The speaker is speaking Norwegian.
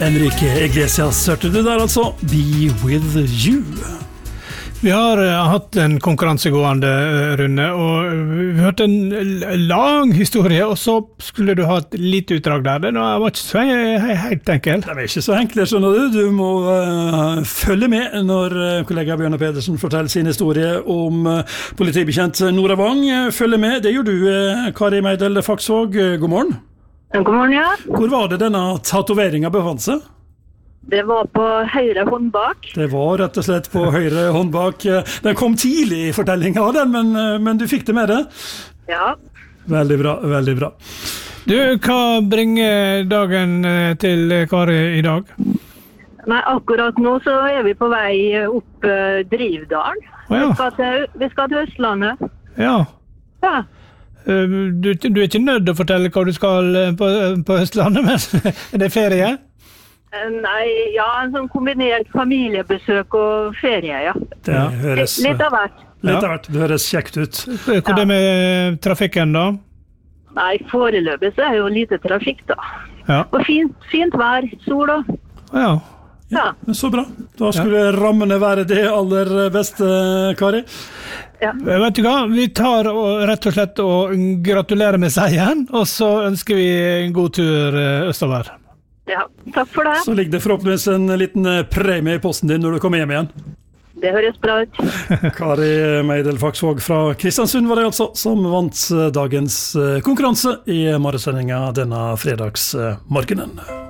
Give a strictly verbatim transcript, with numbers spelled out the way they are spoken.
Enrique Iglesias hørte du der altså, Be With You. Vi har uh, hatt en konkurranse gående, uh, Rune, og vi har hørt en lang historie, og så skulle du ha et lite utdrag der. Det var ikke så he helt enkelt. Det er ikke så enkelt, skjønner du. Du må uh, følge med når uh, kollega Bjørnar Pedersen forteller sin historie om uh, politibekjent Nora Wang. Følge med, det gjør du, uh, Kari Meidel Faksvåg. God morgen. God morgen, ja. Hvor var det denne tatoveringen befant seg? Det var på høyre hånd bak. Det var rett og slett på høyre hånd bak. Den kom tidlig i fortellingen av den, men, men du fikk det med det? Ja. Veldig bra, veldig bra. Du, hva bringer dagen til Kari i dag? Nei, akkurat nå så er vi på vei opp uh, Drivdalen. Oh, ja. vi, skal til, vi skal til Østlandet. Ja. Ja. Du, du er ikke nødt til å fortelle hva du skal på, på Østlandet, men er det ferie? Nei, ja, en sånn kombinert familiebesøk og ferie, ja. Det høres, litt av hvert. Litt av hvert, det høres kjekt ut. Hva er det med trafikken da? Nei, foreløpig så er jo lite trafikk da. Ja. Og fint, fint vær, sol og... Ja. Ja, så bra. Da skulle ja. rammene være det aller beste, Kari. Ja. Vet du hva, vi tar og, rett og slett og gratulerer med seieren, og så ønsker vi en god tur østover. Ja, takk for det. Så ligger det forhåpentligvis en liten premie i posten din når du kommer hjem igjen. Det høres bra ut. Kari Meidel Faksvåg fra Kristiansund var det altså, som vant dagens konkurranse i morgensendingen denne fredagsmorgenen.